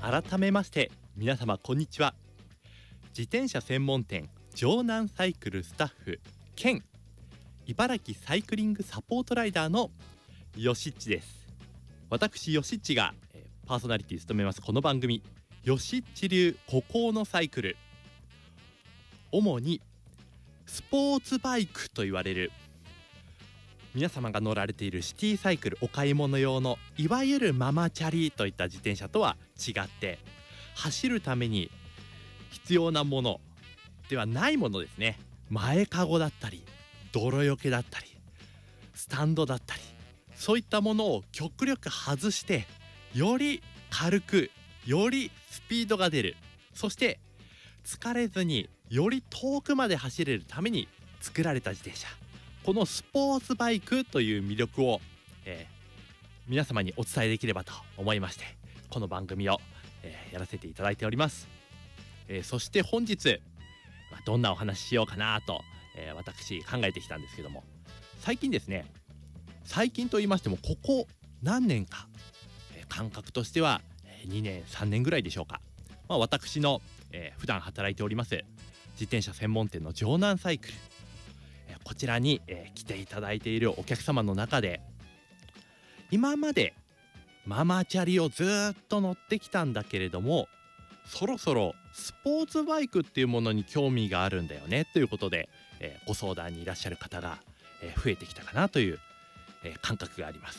改めまして皆様こんにちは。自転車専門店城南サイクルスタッフ兼茨城サイクリングサポートライダーのよしっちです。私よしっちがパーソナリティ務めますこの番組、よしっち流孤高のサイクル、主にスポーツバイクと言われる皆様が乗られているシティサイクル、お買い物用のいわゆるママチャリといった自転車とは違って、走るために必要なものではないものですね。前かごだったり泥よけだったりスタンドだったり、そういったものを極力外して、より軽くよりスピードが出る、そして疲れずにより遠くまで走れるために作られた自転車、このスポーツバイクという魅力を、皆様にお伝えできればと思いまして、この番組を、やらせていただいております。そして本日、どんなお話ししようかなと、私考えてきたんですけども、最近ですね、最近と言いましてもここ何年か、感覚としては2年3年ぐらいでしょうか、私の、普段働いております自転車専門店の城南サイクル、こちらに、来ていただいているお客様の中で、今までママチャリをずっと乗ってきたんだけれども、そろそろスポーツバイクっていうものに興味があるんだよねということで、ご相談にいらっしゃる方が、増えてきたかなという、感覚があります。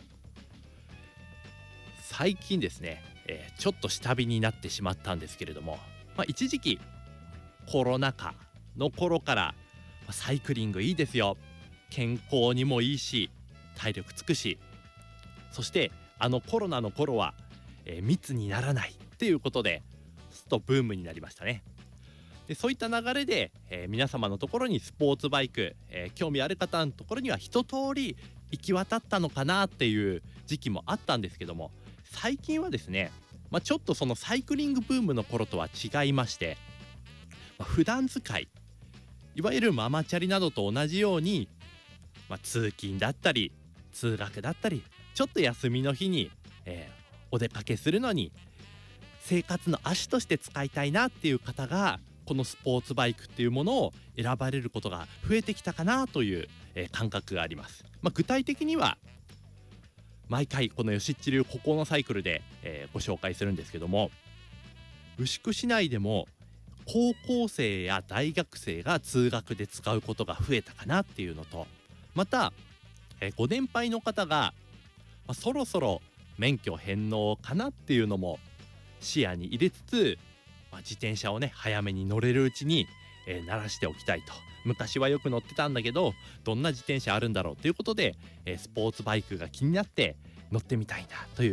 最近ですね、ちょっと下火になってしまったんですけれども、一時期コロナ禍の頃からサイクリングいいですよ、健康にもいいし体力つくし、そしてコロナの頃は、密にならないっていうことでちょっとブームになりましたね。でそういった流れで、皆様のところにスポーツバイク、興味ある方のところには一通り行き渡ったのかなっていう時期もあったんですけども、最近はですね、ちょっとそのサイクリングブームの頃とは違いまして、普段使い、いわゆるママチャリなどと同じように、通勤だったり通学だったり、ちょっと休みの日に、お出かけするのに生活の足として使いたいなっていう方が、このスポーツバイクっていうものを選ばれることが増えてきたかなという、感覚があります。具体的には毎回このよしっち流孤高のサイクルで、ご紹介するんですけども、牛久市内でも高校生や大学生が通学で使うことが増えたかなっていうのと、また、ご年配の方が、そろそろ免許返納かなっていうのも視野に入れつつ、自転車をね早めに乗れるうちに、慣らしておきたいと。昔はよく乗ってたんだけどどんな自転車あるんだろうということで、スポーツバイクが気になって乗ってみたいなという